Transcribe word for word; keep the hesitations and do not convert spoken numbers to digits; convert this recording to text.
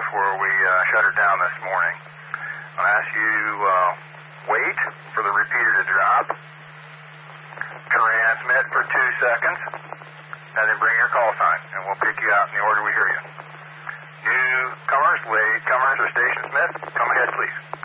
before we uh, shut her down this morning. I'll ask you uh, wait for the repeater to drop, transmit for two seconds, and then bring your call sign, and we'll pick you out in the order we hear you. Newcomers, latecomers, or Station Smith, come ahead, please.